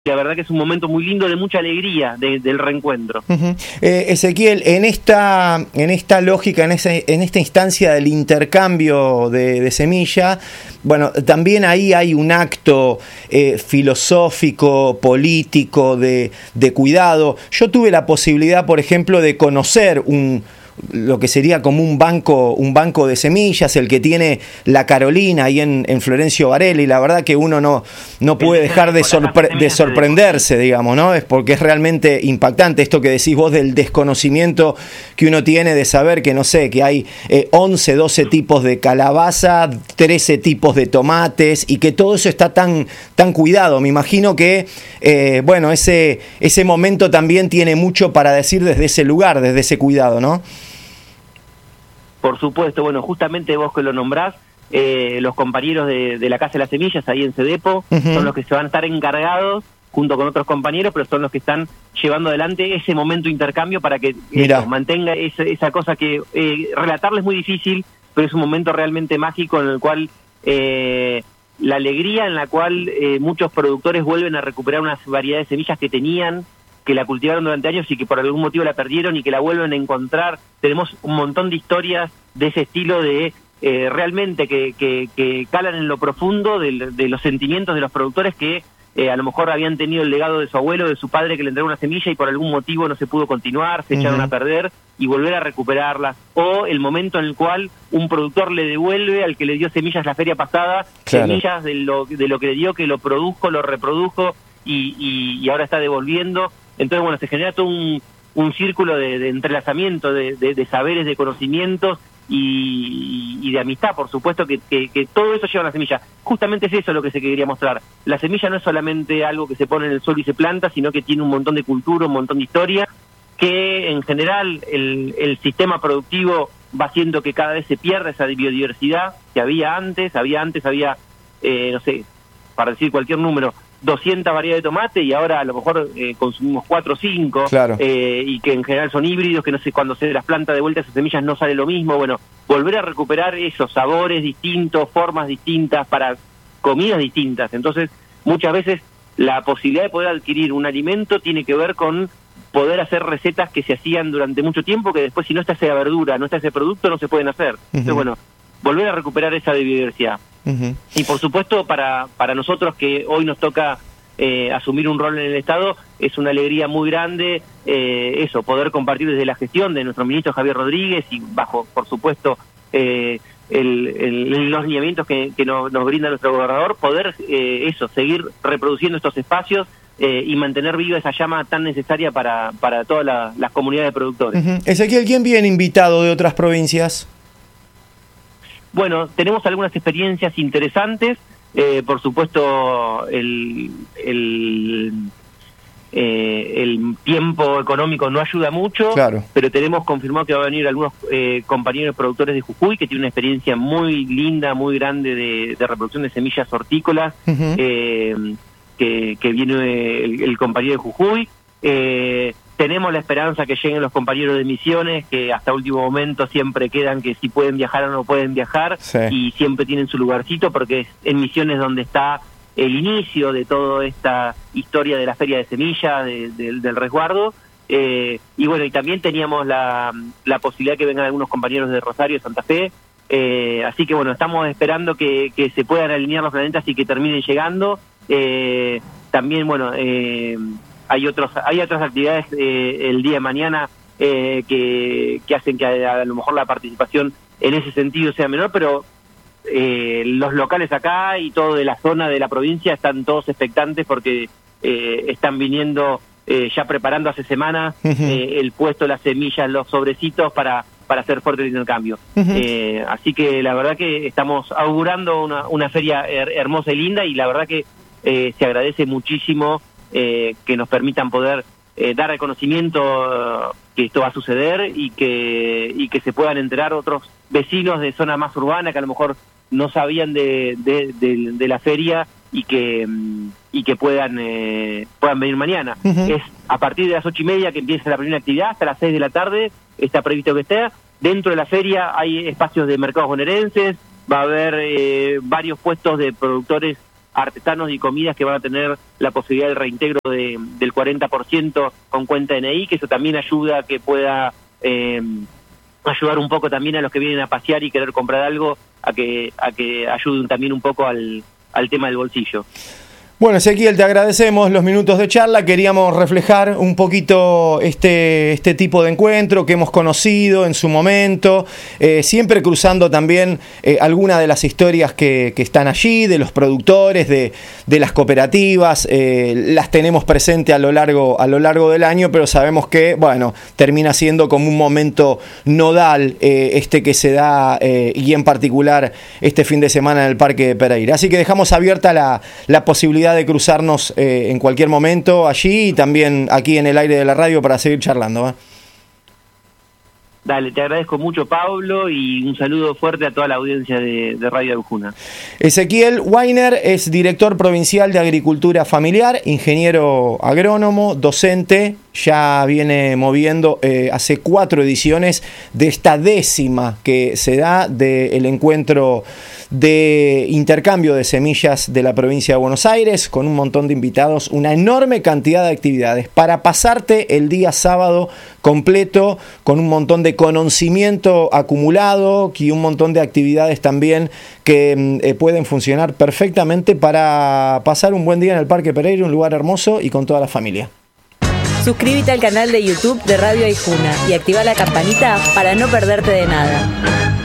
La verdad que es un momento muy lindo, de mucha alegría del reencuentro. Ezequiel, en esta lógica, en esta instancia del intercambio de semilla, bueno, también ahí hay un acto filosófico, político, de cuidado. Yo tuve la posibilidad, por ejemplo, de conocer lo que sería como un banco de semillas, el que tiene la Carolina ahí en Florencio Varela, y la verdad que uno no puede dejar de sorprenderse, digamos, ¿no? Es porque es realmente impactante esto que decís vos del desconocimiento que uno tiene de saber que, no sé, que hay 11, 12 tipos de calabaza, 13 tipos de tomates, y que todo eso está tan cuidado. Me imagino que, bueno, ese momento también tiene mucho para decir desde ese lugar, desde ese cuidado, ¿no? Por supuesto, bueno, justamente vos que lo nombrás, los compañeros de la Casa de las Semillas, ahí en CEDEPO, son los que se van a estar encargados, junto con otros compañeros, pero son los que están llevando adelante ese momento de intercambio para que mantenga esa cosa que relatarles es muy difícil, pero es un momento realmente mágico en el cual la alegría en la cual muchos productores vuelven a recuperar unas variedades de semillas que tenían, que la cultivaron durante años y que por algún motivo la perdieron y que la vuelven a encontrar. Tenemos un montón de historias de ese estilo de realmente que calan en lo profundo de los sentimientos de los productores que a lo mejor habían tenido el legado de su abuelo, de su padre, que le entregó una semilla y por algún motivo no se pudo continuar, se echaron a perder, y volver a recuperarlas. O el momento en el cual un productor le devuelve al que le dio semillas la feria pasada, semillas de lo que le dio, que lo produjo, lo reprodujo y ahora está devolviendo. Entonces, bueno, se genera todo un círculo de entrelazamiento, de saberes, de conocimientos y de amistad, por supuesto, que todo eso lleva a la semilla. Justamente es eso lo que se quería mostrar. La semilla no es solamente algo que se pone en el suelo y se planta, sino que tiene un montón de cultura, un montón de historia, que en general el sistema productivo va haciendo que cada vez se pierda esa biodiversidad que había antes. Había, no sé, para decir cualquier número, 200 variedades de tomate y ahora a lo mejor consumimos 4 o 5, y que en general son híbridos, que no sé, cuando se las planta de vuelta esas semillas no sale lo mismo. Bueno, volver a recuperar esos sabores distintos, formas distintas, para comidas distintas. Entonces, muchas veces la posibilidad de poder adquirir un alimento tiene que ver con poder hacer recetas que se hacían durante mucho tiempo, que después si no está esa verdura, no está ese producto, no se pueden hacer. Entonces, bueno, volver a recuperar esa biodiversidad. Y por supuesto para nosotros que hoy nos toca asumir un rol en el Estado, es una alegría muy grande poder compartir desde la gestión de nuestro ministro Javier Rodríguez y bajo, por supuesto, los lineamientos que nos brinda nuestro gobernador, poder seguir reproduciendo estos espacios y mantener viva esa llama tan necesaria para todas las comunidades de productores. Ezequiel, ¿quién viene invitado de otras provincias? Bueno, tenemos algunas experiencias interesantes, por supuesto el tiempo económico no ayuda mucho, pero tenemos confirmado que va a venir algunos compañeros productores de Jujuy que tienen una experiencia muy linda, muy grande de reproducción de semillas hortícolas, que viene el compañero de Jujuy. Tenemos la esperanza que lleguen los compañeros de Misiones, que hasta último momento siempre quedan que si pueden viajar o no pueden viajar, y siempre tienen su lugarcito, porque es en Misiones donde está el inicio de toda esta historia de la Feria de Semillas, del resguardo. Y bueno, y también teníamos la posibilidad que vengan algunos compañeros de Rosario, de Santa Fe. Así que bueno, estamos esperando que se puedan alinear los planetas y que terminen llegando. También, bueno, hay otras actividades el día de mañana que hacen que a lo mejor la participación en ese sentido sea menor, pero los locales acá y todo de la zona de la provincia están todos expectantes porque están viniendo ya preparando hace semanas el puesto, las semillas, los sobrecitos para hacer fuerte el intercambio. Así que la verdad que estamos augurando una feria hermosa y linda, y la verdad que se agradece muchísimo que nos permitan poder dar reconocimiento que esto va a suceder y que se puedan enterar otros vecinos de zona más urbana que a lo mejor no sabían de la feria y que puedan venir mañana. Es a partir de las 8:30 que empieza la primera actividad, hasta las 6 de la tarde está previsto que esté. Dentro de la feria hay espacios de mercados bonaerenses, va a haber varios puestos de productores artesanos y comidas que van a tener la posibilidad del reintegro del 40% con cuenta DNI, que eso también ayuda a que pueda ayudar un poco también a los que vienen a pasear y querer comprar algo, a que ayuden también un poco al tema del bolsillo. Bueno, Ezequiel, te agradecemos los minutos de charla. Queríamos reflejar un poquito este tipo de encuentro que hemos conocido en su momento, siempre cruzando también alguna de las historias que están allí, de los productores, de las cooperativas. Las tenemos presentes a lo largo del año, pero sabemos que, bueno, termina siendo como un momento nodal que se da, y en particular este fin de semana en el Parque de Pereira. Así que dejamos abierta la posibilidad de cruzarnos en cualquier momento allí y también aquí en el aire de la radio para seguir charlando, ¿eh? Dale, te agradezco mucho, Pablo, y un saludo fuerte a toda la audiencia de Radio Arujuna. Ezequiel Weiner es director provincial de Agricultura Familiar, ingeniero agrónomo, docente, ya viene moviendo hace 4 ediciones de esta 10ª que se da del encuentro de intercambio de semillas de la provincia de Buenos Aires, con un montón de invitados, una enorme cantidad de actividades para pasarte el día sábado completo con un montón de conocimiento acumulado y un montón de actividades también que pueden funcionar perfectamente para pasar un buen día en el Parque Pereira, un lugar hermoso y con toda la familia. Suscríbete al canal de YouTube de Radio Aijuna y activa la campanita para no perderte de nada.